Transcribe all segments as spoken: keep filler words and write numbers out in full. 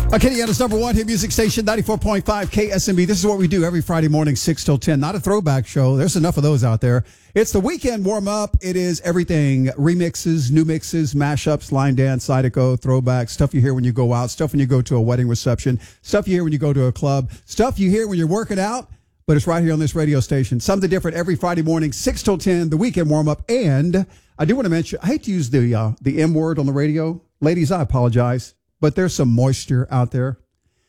Acadiana's number one hit music station, ninety-four point five K S M B. This is what we do every Friday morning, six till ten. Not a throwback show. There's enough of those out there. It's the weekend warm-up. It is everything. Remixes, new mixes, mashups, line dance, Zydeco, throwback, stuff you hear when you go out, stuff when you go to a wedding reception, stuff you hear when you go to a club, stuff you hear when you're working out, but it's right here on this radio station. Something different every Friday morning, six till ten, the weekend warm-up. And I do want to mention, I hate to use the uh, the M word on the radio. Ladies, I apologize, but there's some moisture out there.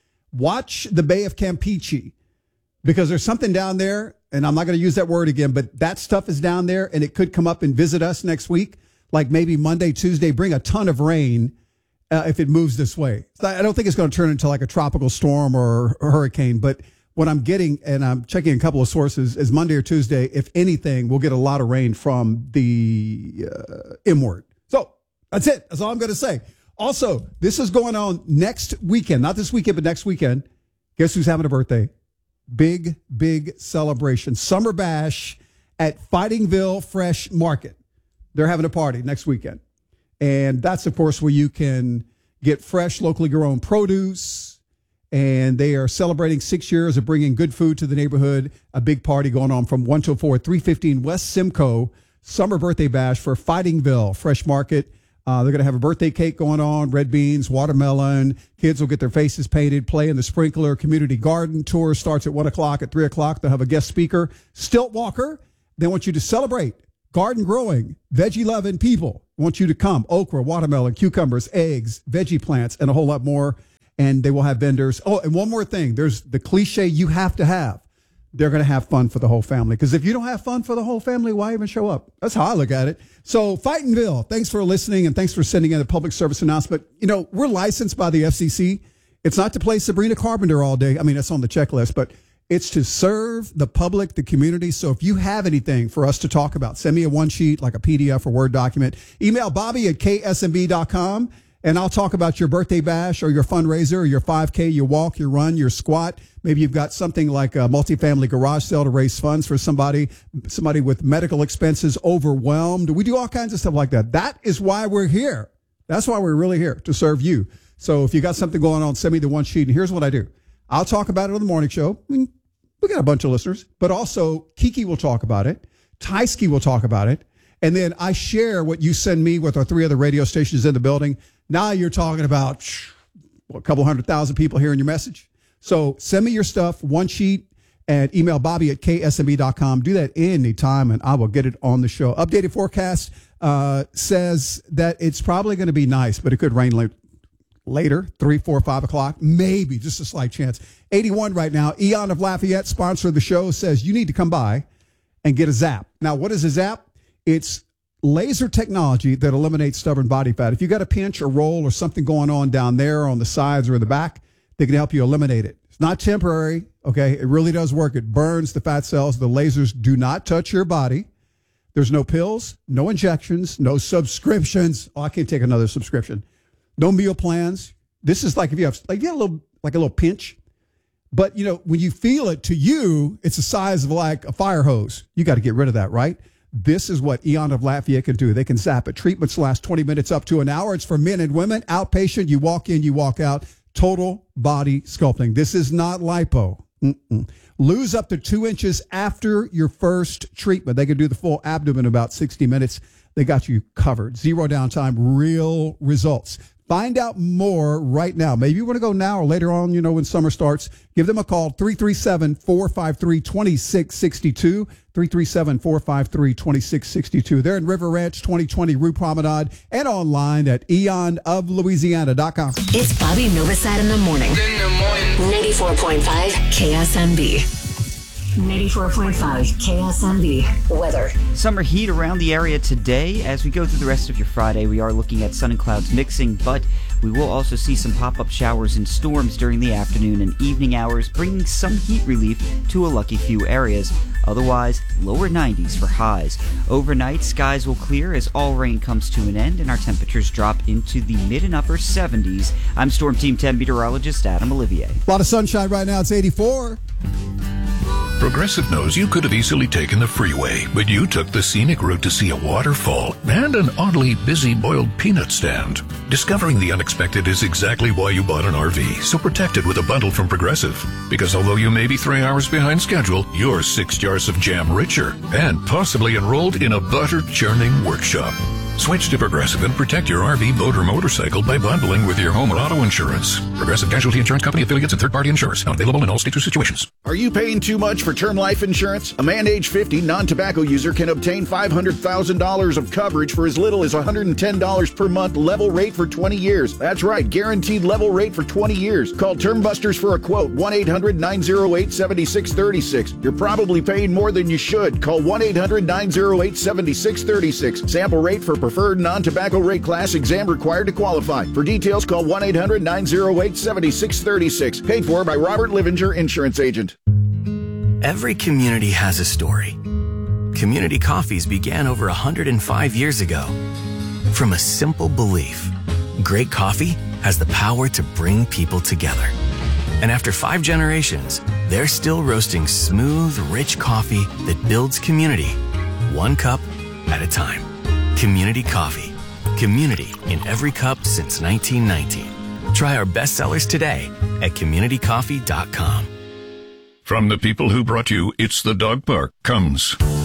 Watch the Bay of Campeche, because there's something down there, and I'm not going to use that word again, but that stuff is down there, and it could come up and visit us next week, like maybe Monday, Tuesday, bring a ton of rain uh, if it moves this way. I don't think it's going to turn into like a tropical storm or a hurricane, but what I'm getting, and I'm checking a couple of sources, is Monday or Tuesday, if anything, we'll get a lot of rain from the uh, M word. So that's it. That's all I'm going to say. Also, this is going on next weekend, not this weekend, but next weekend. Guess who's having a birthday? Big, big celebration. Summer Bash at Fightingville Fresh Market. They're having a party next weekend. And that's, of course, where you can get fresh, locally grown produce. And they are celebrating six years of bringing good food to the neighborhood. A big party going on from one till four, three fifteen West Simcoe. Summer Birthday Bash for Fightingville Fresh Market. Uh, they're going to have a birthday cake going on, red beans, watermelon. Kids will get their faces painted, play in the sprinkler. Community garden tour starts at one o'clock. At three o'clock, they'll have a guest speaker, Stilt Walker. They want you to celebrate garden growing, veggie loving people. Want you to come. Okra, watermelon, cucumbers, eggs, veggie plants, and a whole lot more. And they will have vendors. Oh, and one more thing. There's the cliche you have to have. They're going to have fun for the whole family. Because if you don't have fun for the whole family, why even show up? That's how I look at it. So Fightingville, thanks for listening, and thanks for sending in a public service announcement. You know, we're licensed by the F C C. It's not to play Sabrina Carpenter all day. I mean, that's on the checklist, but it's to serve the public, the community. So if you have anything for us to talk about, send me a one sheet, like a P D F or Word document. Email Bobby at K S M B dot com. And I'll talk about your birthday bash or your fundraiser or your five K, your walk, your run, your squat. Maybe you've got something like a multifamily garage sale to raise funds for somebody, somebody with medical expenses overwhelmed. We do all kinds of stuff like that. That is why we're here. That's why we're really here, to serve you. So if you got something going on, send me the one sheet. And here's what I do. I'll talk about it on the morning show. I mean, we got a bunch of listeners, but also Kiki will talk about it. Tysky will talk about it. And then I share what you send me with our three other radio stations in the building. Now you're talking about well, a couple hundred thousand people hearing your message. So send me your stuff, one sheet, and email Bobby at K S M B dot com. Do that anytime, and I will get it on the show. Updated forecast uh, says that it's probably going to be nice, but it could rain late, later, three, four, five o'clock, maybe, just a slight chance. eighty-one right now. Eon of Lafayette, sponsor of the show, says you need to come by and get a Zap. Now, what is a Zap? It's laser technology that eliminates stubborn body fat. If you got a pinch or roll or something going on down there on the sides or in the back, they can help you eliminate it. It's not temporary, okay? It really does work. It burns the fat cells. The lasers do not touch your body. There's no pills, no injections, no subscriptions. Oh, I can't take another subscription. No meal plans. This is like if you have like you have a little like a little pinch, but you know when you feel it, to you, it's the size of like a fire hose. You got to get rid of that, right? This is what Eon of Lafayette can do. They can zap it. Treatments last twenty minutes up to an hour. It's for men and women. Outpatient. You walk in, you walk out. Total body sculpting. This is not lipo. Mm-mm. Lose up to two inches after your first treatment. They can do the full abdomen in about sixty minutes. They got you covered. Zero downtime, real results. Find out more right now. Maybe you want to go now or later on, you know, when summer starts. Give them a call, three three seven, four five three, two six six two, three three seven, four five three, two six six two. They're in River Ranch, twenty twenty Rue Promenade, and online at eon of louisiana dot com. It's Bobby Novosad in the morning. In the morning. ninety-four point five K S M B. ninety-four point five K S M B weather. Summer heat around the area today. As we go through the rest of your Friday, we are looking at sun and clouds mixing, but we will also see some pop-up showers and storms during the afternoon and evening hours, bringing some heat relief to a lucky few areas. Otherwise, lower nineties for highs. Overnight, skies will clear as all rain comes to an end and our temperatures drop into the mid and upper seventies. I'm Storm Team ten meteorologist Adam Olivier. A lot of sunshine right now. It's eighty-four. Progressive knows you could have easily taken the freeway, but you took the scenic route to see a waterfall and an oddly busy boiled peanut stand. Discovering the unexpected is exactly why you bought an R V, so protect it with a bundle from Progressive. Because although you may be three hours behind schedule, you're six jars of jam richer and possibly enrolled in a butter churning workshop. Switch to Progressive and protect your R V, boat, or motorcycle by bundling with your home or auto insurance. Progressive Casualty Insurance Company affiliates and third-party insurers. Not available in all states or situations. Are you paying too much for term life insurance? A man age fifty, non-tobacco user can obtain five hundred thousand dollars of coverage for as little as one hundred ten dollars per month, level rate for twenty years. That's right, guaranteed level rate for twenty years. Call Term Busters for a quote, one eight hundred nine oh eight seven six three six. You're probably paying more than you should. Call one eight hundred nine oh eight seven six three six. Sample rate for preferred non-tobacco rate class, exam required to qualify. For details, call one eight hundred nine oh eight seven six three six. Paid for by Robert Livinger, Insurance Agent. Every community has a story. Community Coffees began over one hundred five years ago. From a simple belief, great coffee has the power to bring people together. And after five generations, they're still roasting smooth, rich coffee that builds community, one cup at a time. Community Coffee. Community in every cup since nineteen nineteen. Try our bestsellers today at community coffee dot com. From the people who brought you It's the Dog Park comes